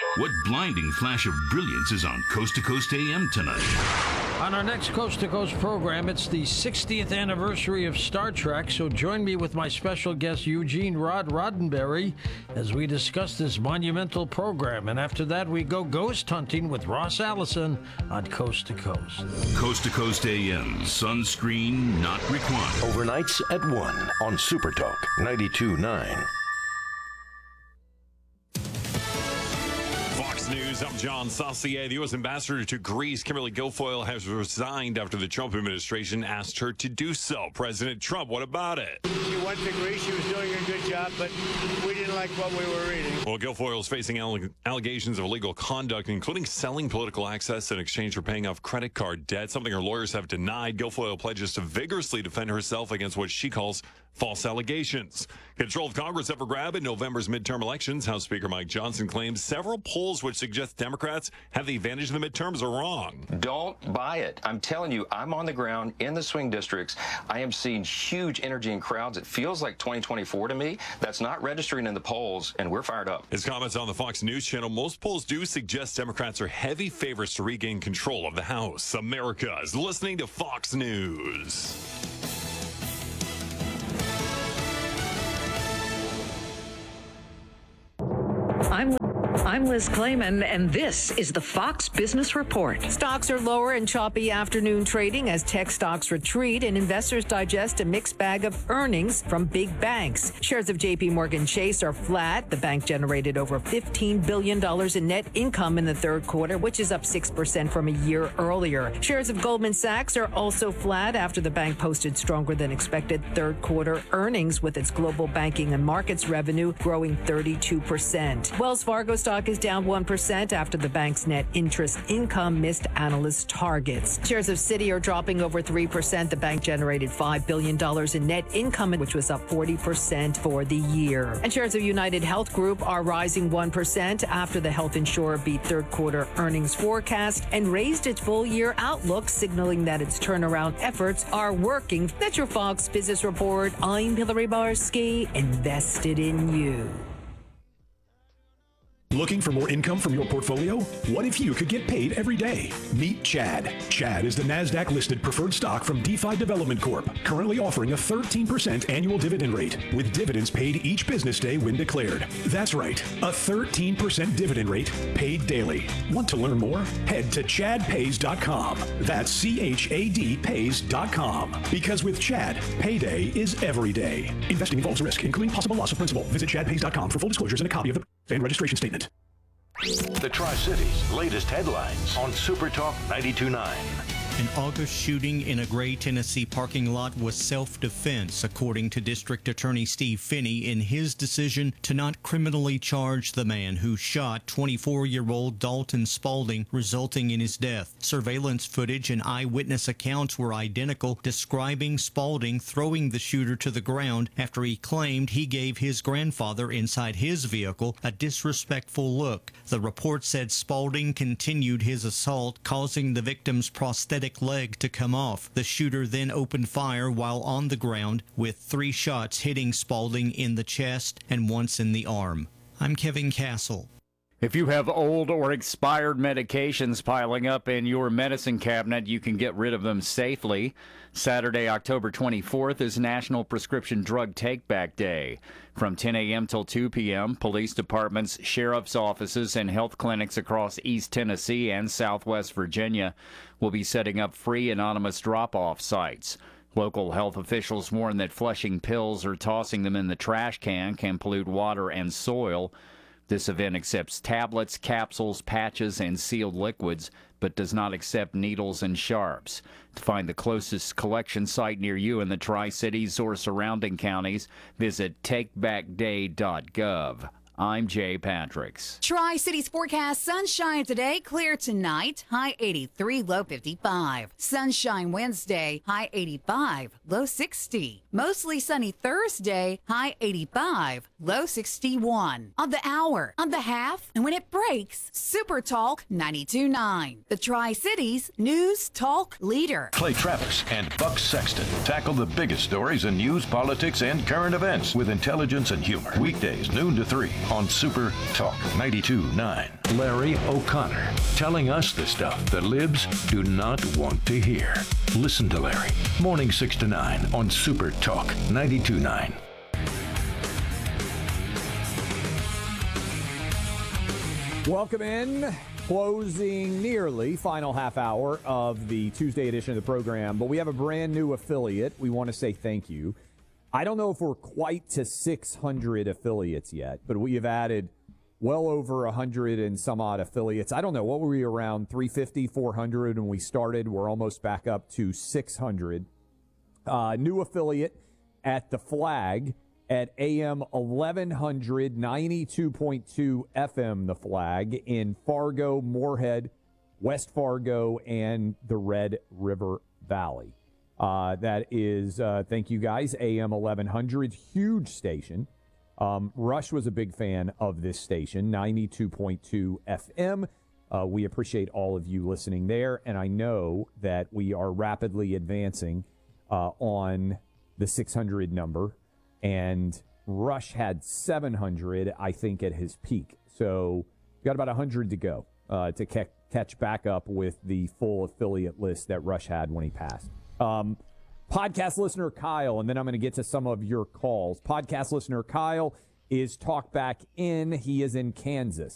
What blinding flash of brilliance is on Coast to Coast AM tonight? On our next Coast to Coast program, it's the 60th anniversary of Star Trek, so join me with my special guest, Eugene Roddenberry, as we discuss this monumental program. And after that, we go ghost hunting with Ross Allison on Coast to Coast. Coast to Coast AM, sunscreen not required. Overnights at 1 on Super Talk 92.9. News. I'm John Saucier. The U.S. ambassador to Greece, Kimberly Guilfoyle, has resigned after the Trump administration asked her to do so. President Trump, what about it? She went to Greece. She was doing a good job, but we didn't like what we were reading. Well, Guilfoyle is facing allegations of illegal conduct, including selling political access in exchange for paying off credit card debt, something her lawyers have denied. Guilfoyle pledges to vigorously defend herself against what she calls false allegations. Control of Congress up for grab in November's midterm elections. House Speaker Mike Johnson claims several polls which suggest Democrats have the advantage in the midterms are wrong. Don't buy it. I'm telling you, I'm on the ground in the swing districts. I am seeing huge energy in crowds. It feels like 2024 to me. That's not registering in the polls, and we're fired up. His comments on the Fox News channel, most polls do suggest Democrats are heavy favorites to regain control of the House. America is listening to Fox News. I'm Liz Clayman, and this is the Fox Business Report. Stocks are lower in choppy afternoon trading as tech stocks retreat and investors digest a mixed bag of earnings from big banks. Shares of J.P. Morgan Chase are flat. The bank generated over $15 billion in net income in the third quarter, which is up 6% from a year earlier. Shares of Goldman Sachs are also flat after the bank posted stronger than expected third quarter earnings, with its global banking and markets revenue growing 32%. Wells Fargo stock is down 1% after the bank's net interest income missed analyst targets. Shares of Citi are dropping over 3%. The bank generated $5 billion in net income, which was up 40% for the year. And shares of United Health Group are rising 1% after the health insurer beat third quarter earnings forecast and raised its full year outlook, signaling that its turnaround efforts are working. That's your Fox Business Report. I'm Hillary Barsky, invested in you. Looking for more income from your portfolio? What if you could get paid every day? Meet Chad. Chad is the NASDAQ-listed preferred stock from DeFi Development Corp., currently offering a 13% annual dividend rate, with dividends paid each business day when declared. That's right, a 13% dividend rate paid daily. Want to learn more? Head to chadpays.com. That's CHAD pays.com. Because with Chad, payday is every day. Investing involves risk, including possible loss of principal. Visit chadpays.com for full disclosures and a copy of the and registration statement. The Tri-Cities' latest headlines on Super Talk 92.9. An August shooting in a Gray, Tennessee parking lot was self-defense, according to District Attorney Steve Finney in his decision to not criminally charge the man who shot 24-year-old Dalton Spaulding, resulting in his death. Surveillance footage and eyewitness accounts were identical, describing Spaulding throwing the shooter to the ground after he claimed he gave his grandfather inside his vehicle a disrespectful look. The report said Spaulding continued his assault, causing the victim's prosthetic leg to come off. The shooter then opened fire while on the ground, with 3 shots hitting Spaulding in the chest and once in the arm. I'm Kevin Castle. If you have old or expired medications piling up in your medicine cabinet, you can get rid of them safely. Saturday, October 24th is National Prescription Drug Take-Back Day. From 10 a.m. till 2 p.m., police departments, sheriff's offices, and health clinics across East Tennessee and Southwest Virginia will be setting up free anonymous drop-off sites. Local health officials warn that flushing pills or tossing them in the trash can pollute water and soil. This event accepts tablets, capsules, patches, and sealed liquids, but does not accept needles and sharps. To find the closest collection site near you in the Tri-Cities or surrounding counties, visit takebackday.gov. I'm Jay Patricks. Tri-Cities forecast: sunshine today, clear tonight, high 83, low 55. Sunshine Wednesday, high 85, low 60. Mostly sunny Thursday, high 85, low 61. On the hour, on the half, and when it breaks, Super Talk 92.9. The Tri-Cities News Talk Leader. Clay Travis and Buck Sexton tackle the biggest stories in news, politics, and current events with intelligence and humor. Weekdays, noon to 3 on Super Talk 92.9. Larry O'Connor, telling us the stuff the libs do not want to hear. Listen to Larry, morning 6 to 9 on Super Talk 92.9. Welcome in. Closing nearly final half hour of the Tuesday edition of the program, but we have a brand new affiliate. We want to say thank you. I don't know if we're quite to 600 affiliates yet, but we have added well over 100 and some odd affiliates. I don't know. What were we, around 350, 400 when we started? We're almost back up to 600. New affiliate at the Flag at AM 1100, 92.2 FM, the Flag, in Fargo, Moorhead, West Fargo, and the Red River Valley. That is, thank you guys, AM 1100, huge station. Rush was a big fan of this station, 92.2 FM. We appreciate all of you listening there, and I know that we are rapidly advancing on the 600 number. And Rush had 700, I think, at his peak. So we've got about 100 to go to catch back up with the full affiliate list that Rush had when he passed. Podcast listener Kyle, and then I'm going to get to some of your calls. Podcast listener Kyle is talk back in. He is in Kansas.